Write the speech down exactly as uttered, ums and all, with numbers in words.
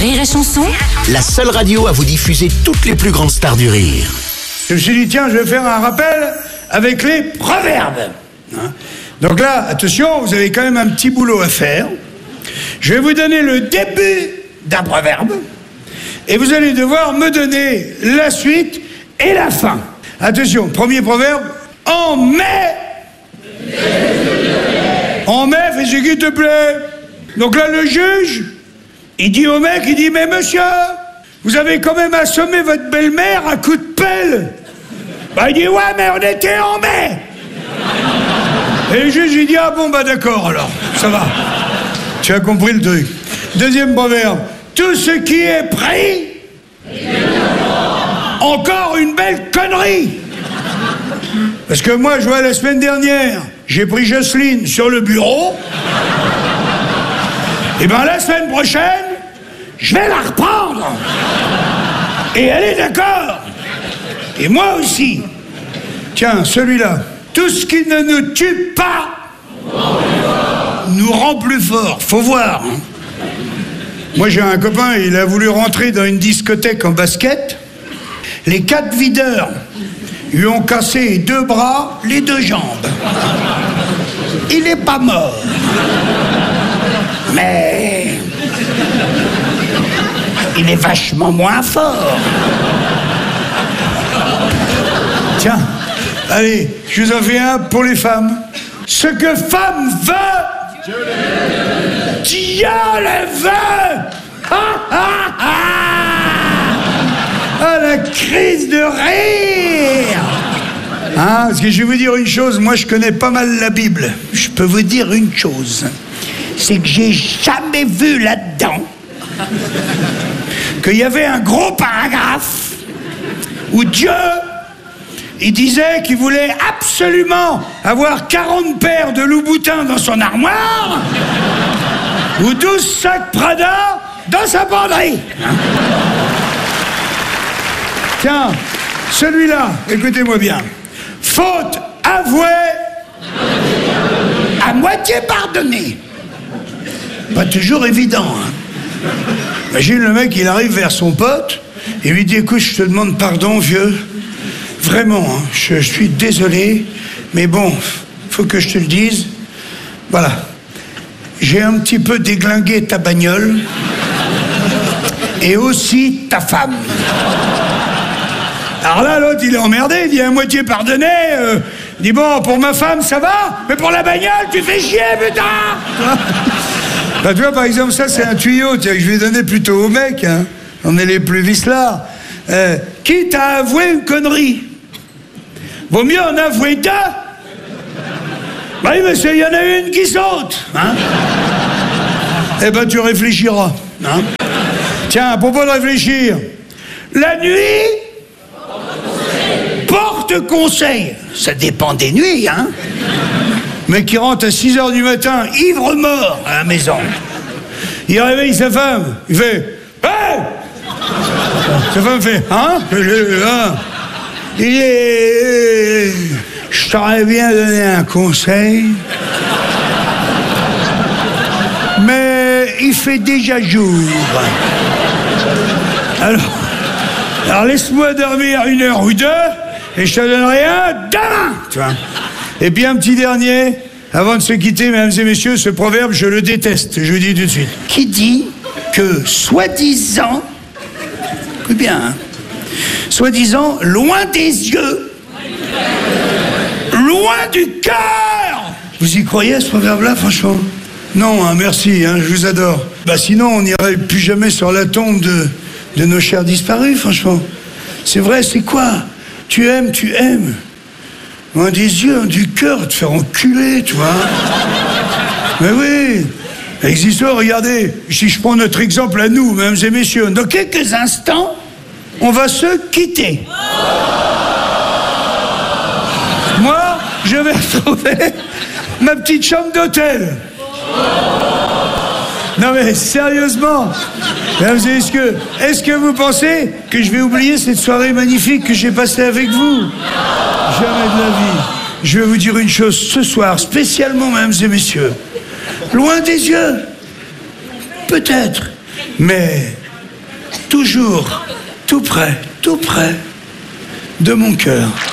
Rire et Chanson, la seule radio à vous diffuser toutes les plus grandes stars du rire. Je me suis dit, tiens, je vais faire un rappel avec les proverbes. Hein? Donc là, attention, vous avez quand même un petit boulot à faire. Je vais vous donner le début d'un proverbe et vous allez devoir me donner la suite et la fin. Attention, premier proverbe, en mai. En mai, fais ce qui te plaît. Donc là, le juge, il dit au mec, il dit, mais monsieur, vous avez quand même assommé votre belle-mère à coups de pelle. Bah, il dit, ouais, mais on était en mai. Et le juge, il dit, ah bon, bah d'accord, alors, ça va. Tu as compris le truc. Deuxième proverbe, tout ce qui est pris, encore une belle connerie. Parce que moi, je vois la semaine dernière, j'ai pris Jocelyne sur le bureau. Et ben la semaine prochaine, je vais la reprendre. Et elle est d'accord. Et moi aussi. Tiens, celui-là. Tout ce qui ne nous tue pas nous rend plus forts. Faut voir. Hein. Moi, j'ai un copain, il a voulu rentrer dans une discothèque en basket. Les quatre videurs lui ont cassé les deux bras, les deux jambes. Il n'est pas mort. Mais il est vachement moins fort. Tiens, allez, je vous en fais un pour les femmes. Ce que femme veut, Dieu le veut. Ah, ah, ah. Ah, la crise de rire. Hein, parce que je vais vous dire une chose, moi je connais pas mal la Bible. Je peux vous dire une chose, c'est que j'ai jamais vu là-dedans qu'il y avait un gros paragraphe où Dieu, il disait qu'il voulait absolument avoir quarante paires de Louboutin dans son armoire ou douze sacs Prada dans sa penderie. Tiens, celui-là, écoutez-moi bien. Faute avouée, à moitié pardonnée. Pas toujours évident, hein. Imagine le mec, il arrive vers son pote et lui dit, écoute, je te demande pardon, vieux. Vraiment, hein, je, je suis désolé, mais bon, faut que je te le dise. Voilà. J'ai un petit peu déglingué ta bagnole et aussi ta femme. Alors là, l'autre, il est emmerdé, il dit à moitié pardonné. Euh, il dit, bon, pour ma femme, ça va, mais pour la bagnole, tu fais chier, putain. Bah, tu vois, par exemple, ça, c'est un tuyau que je vais donner plutôt au mec. Hein. On est les plus vicelards. Euh, quitte à avouer une connerie, vaut mieux en avouer deux. Bah oui, monsieur, il y en a une qui saute. Hein. Eh ben, tu réfléchiras. Hein. Tiens, à propos de réfléchir, la nuit porte conseil. Ça dépend des nuits, hein. Mais qui rentre à six heures du matin, ivre-mort, à la maison. Il réveille sa femme. Il fait « Hey !» Sa femme fait « Hein ?» Il dit « Je t'aurais bien donné un conseil, mais il fait déjà jour. Alors, alors laisse-moi dormir une heure ou deux, et je te donnerai un demain. » Tu vois. Et puis un petit dernier, avant de se quitter, mesdames et messieurs, ce proverbe, je le déteste, je vous dis tout de suite. Qui dit que, soi-disant, écoute bien, hein, soi-disant, loin des yeux, loin du cœur. Vous y croyez à ce proverbe-là, franchement? Non, hein, merci, hein, je vous adore. Bah sinon, on n'irait plus jamais sur la tombe de, de nos chers disparus, franchement. C'est vrai, c'est quoi? Tu aimes, tu aimes. Loin des yeux, du cœur, te faire enculer, tu vois. Mais oui, avec cette histoire, regardez, si je prends notre exemple à nous, mesdames et messieurs, dans quelques instants, on va se quitter. Moi, je vais retrouver ma petite chambre d'hôtel. Non mais sérieusement, mesdames et messieurs, est-ce que vous pensez que je vais oublier cette soirée magnifique que j'ai passée avec vous? Jamais de la vie. Je vais vous dire une chose ce soir, spécialement, mesdames et messieurs. Loin des yeux, peut-être, mais toujours tout près, tout près de mon cœur.